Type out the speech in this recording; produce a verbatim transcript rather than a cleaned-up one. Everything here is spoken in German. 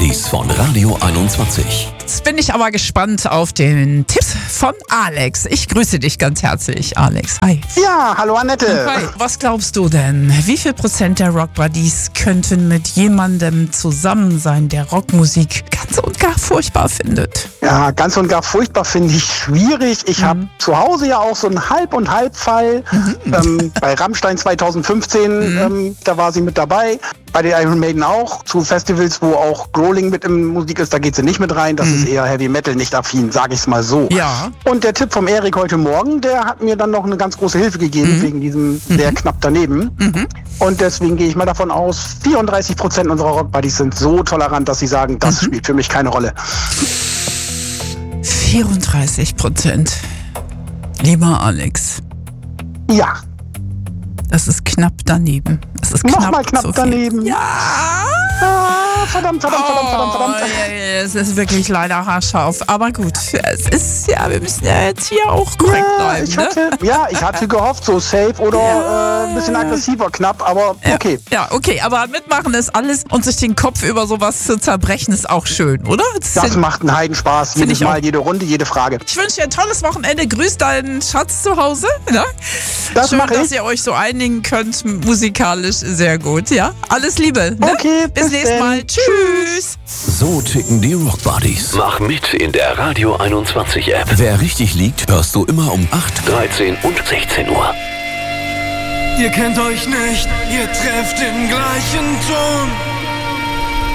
Buddies von Radio einundzwanzig. Jetzt bin ich aber gespannt auf den Tipp von Alex. Ich grüße dich ganz herzlich, Alex. Hi. Ja, hallo Annette. Hi. Was glaubst du denn? Wie viel Prozent der Rock Buddies könnten mit jemandem zusammen sein, der Rockmusik ganz und gar furchtbar findet? Ja, ganz und gar furchtbar finde ich schwierig. Ich Mhm. habe zu Hause ja auch so einen Halb- und Halb-Fall. Mhm. Ähm, bei Rammstein zwanzig fünfzehn, ähm, da war sie mit dabei. Bei den Iron Maiden auch. Zu Festivals, wo auch Growling mit im Musik ist, da geht sie nicht mit rein. Das ist eher Heavy Metal, nicht affin, sage ich es mal so. Ja. Und der Tipp vom Erik heute Morgen, der hat mir dann noch eine ganz große Hilfe gegeben, wegen diesem sehr knapp daneben. Und deswegen gehe ich mal davon aus, vierunddreißig Prozent unserer Rockbuddies sind so tolerant, dass sie sagen, das spielt für mich keine Rolle. vierunddreißig Prozent. Lieber Alex, Ja, das ist knapp daneben. Das ist knapp nochmal knapp zu viel. daneben. Ja. Ah, verdammt, verdammt, verdammt, verdammt, verdammt. Oh, ja, ja, es ist wirklich leider haarscharf. Aber gut, es ist ja, wir müssen ja jetzt hier auch korrekt Ja, bleiben. ich Ne? hatte, ja, ich hatte gehofft, so safe oder Ja. äh, ein bisschen aggressiver knapp, aber okay. Ja, okay, aber mitmachen ist alles und sich den Kopf über sowas zu zerbrechen ist auch schön, oder? Das Das sind- macht einen Heidenspaß, Find jedes ich Mal, auch. jede Runde, jede Frage. Ich wünsche dir ein tolles Wochenende. Grüß deinen Schatz zu Hause. Ne? Das Schön, mach ich. dass ihr euch so einigen könnt, musikalisch sehr gut. Ja, alles Liebe. Ne? Okay, bis, bis nächstes denn. Mal. Tschüss. So ticken die Rock Buddies. Mach mit in der Radio einundzwanzig App. Wer richtig liegt, hörst du immer um acht. dreizehn und sechzehn Uhr. Ihr kennt euch nicht, ihr trefft den gleichen Ton.